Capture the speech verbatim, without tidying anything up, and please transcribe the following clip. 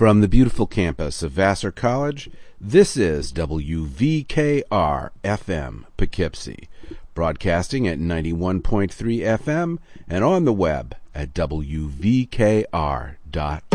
From the beautiful campus of Vassar College, this is W V K R F M Poughkeepsie, broadcasting at ninety-one point three F M and on the web at W V K R dot